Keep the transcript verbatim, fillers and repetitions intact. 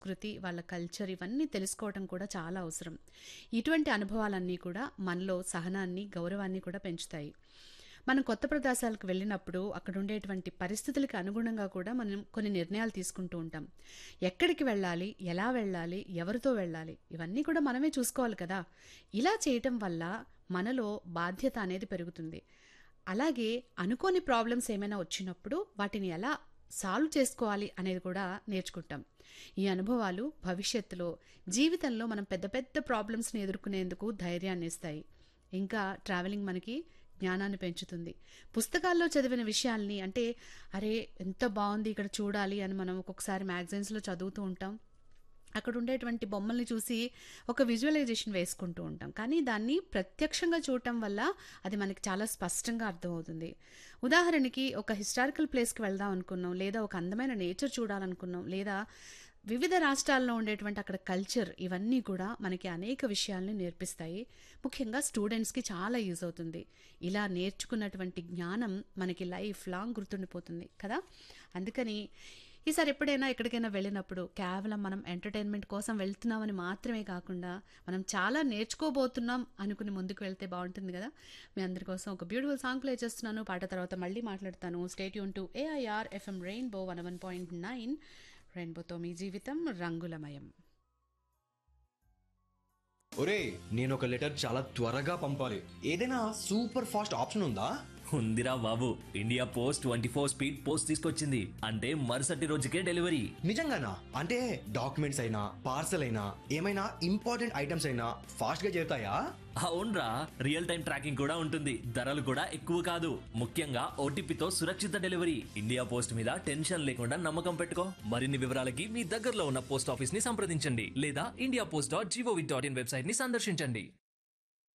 సంస్కృతి, వాళ్ళ కల్చర్ ఇవన్నీ తెలుసుకోవటం కూడా చాలా అవసరం. ఇటువంటి అనుభవాలన్నీ కూడా మనలో సహనాన్ని, గౌరవాన్ని కూడా పెంచుతాయి. మనం కొత్త ప్రదేశాలకు వెళ్ళినప్పుడు అక్కడ ఉండేటువంటి పరిస్థితులకు అనుగుణంగా కూడా మనం కొన్ని నిర్ణయాలు తీసుకుంటూ ఉంటాం. ఎక్కడికి వెళ్ళాలి, ఎలా వెళ్ళాలి, ఎవరితో వెళ్ళాలి, ఇవన్నీ కూడా మనమే చూసుకోవాలి కదా. ఇలా చేయటం వల్ల మనలో బాధ్యత అనేది పెరుగుతుంది. అలాగే అనుకోని ప్రాబ్లమ్స్ ఏమైనా వచ్చినప్పుడు వాటిని ఎలా సాల్వ్ చేసుకోవాలి అనేది కూడా నేర్చుకుంటాం. ఈ అనుభవాలు భవిష్యత్తులో జీవితంలో మనం పెద్ద పెద్ద ప్రాబ్లమ్స్ని ఎదుర్కొనేందుకు ధైర్యాన్ని ఇస్తాయి. ఇంకా ట్రావెలింగ్ మనకి జ్ఞానాన్ని పెంచుతుంది. పుస్తకాల్లో చదివిన విషయాల్ని అంటే అరే ఎంత బాగుంది ఇక్కడ చూడాలి అని మనం ఒక్కొక్కసారి మ్యాగజైన్స్లో చదువుతూ ఉంటాం. అక్కడ ఉండేటువంటి బొమ్మల్ని చూసి ఒక విజువలైజేషన్ వేసుకుంటూ ఉంటాం. కానీ దాన్ని ప్రత్యక్షంగా చూడటం వల్ల అది మనకి చాలా స్పష్టంగా అర్థమవుతుంది. ఉదాహరణకి ఒక హిస్టారికల్ ప్లేస్కి వెళ్దాం అనుకున్నాం, లేదా ఒక అందమైన నేచర్ చూడాలనుకున్నాం, లేదా వివిధ రాష్ట్రాల్లో ఉండేటువంటి అక్కడ కల్చర్, ఇవన్నీ కూడా మనకి అనేక విషయాల్ని నేర్పిస్తాయి. ముఖ్యంగా స్టూడెంట్స్కి చాలా యూజ్ అవుతుంది. ఇలా నేర్చుకున్నటువంటి జ్ఞానం మనకి లైఫ్ లాంగ్ గుర్తుండిపోతుంది కదా. అందుకని ఈసారి ఎప్పుడైనా ఎక్కడికైనా వెళ్ళినప్పుడు కేవలం మనం ఎంటర్టైన్మెంట్ కోసం వెళ్తున్నామని మాత్రమే కాకుండా మనం చాలా నేర్చుకోబోతున్నాం అనుకుని ముందుకు వెళ్తే బాగుంటుంది కదా. మీ అందరి కోసం ఒక బ్యూటిఫుల్ సాంగ్ ప్లే చేస్తున్నాను. పాట తర్వాత మళ్ళీ మాట్లాడతాను. Stay tune to AIR FM rainbow one one point nine. రెయిన్బోతో మీ జీవితం రంగులమయం. ఒరే, నేను ఒక లెటర్ చాలా త్వరగా పంపాలి. ఏదైనా సూపర్ ఫాస్ట్ ఆప్షన్ ఉందా? ఉందిరా బాబు, India post twenty four speed post తీసుకొచ్చింది. అంటే మరుసటి రోజుకే డెలివరీ. నిజంగానా? అంటే డాక్యుమెంట్స్ అయినా పార్సల్ అయినా ఏమైనా ఇంపార్టెంట్ ఐటమ్స్ అయినా ఫాస్ట్ గా చేరుతాయా? అవునరా, రియల్ టైం ట్రాకింగ్ కూడా ఉంటుంది. ధరలు కూడా ఎక్కువ కాదు. ముఖ్యంగా ఓటీపీతో సురక్షిత డెలివరీ. ఇండియా పోస్ట్ మీద టెన్షన్ లేకుండా నమ్మకం పెట్టుకో. మరిన్ని వివరాలకి మీ దగ్గరలో ఉన్న పోస్ట్ ఆఫీస్ ని సంప్రదించండి లేదా India post dot GOV dot in website ని సందర్శించండి.